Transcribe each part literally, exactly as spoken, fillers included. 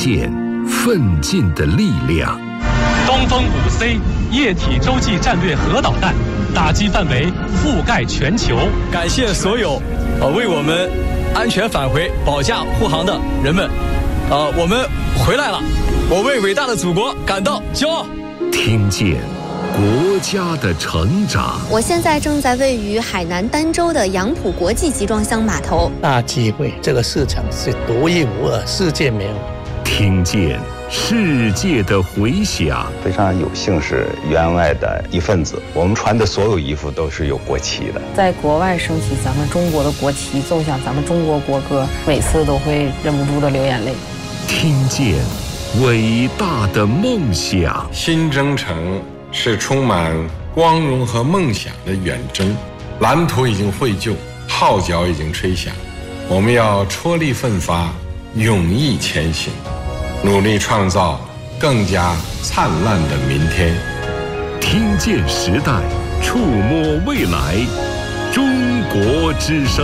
见奋进的力量。 东风五 C 液体洲际战略核导弹打击范围覆盖全球。 感谢所有呃为我们安全返回保驾护航的人们，呃，我们回来了，我为伟大的祖国感到骄傲。 听见国家的成长。 我现在正在位于海南儋州的杨浦国际集装箱码头。 大机会，这个市场是独一无二，世界没有。 听见世界的回响。 非常有幸是员外的一份子，我们穿的所有衣服都是有国旗的。 在国外升起咱们中国的国旗，奏响咱们中国国歌，每次都会忍不住的流眼泪。 听见伟大的梦想。 新征程是充满光荣和梦想的远征，蓝图已经绘就，号角已经吹响，我们要踔厉奋发，勇毅前行，努力创造更加灿烂的明天。 听见时代，触摸未来，中国之声。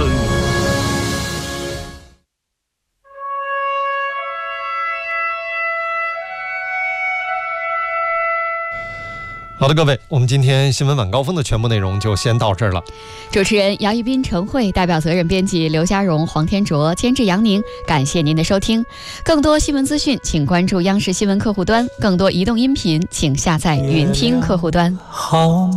好的，各位，我们今天新闻晚高峰的全部内容就先到这儿了。 主持人姚一斌、陈慧，代表责任编辑刘家荣、黄天卓，监制杨宁。感谢您的收听。更多新闻资讯，请关注央视新闻客户端；更多移动音频，请下载云听客户端。好。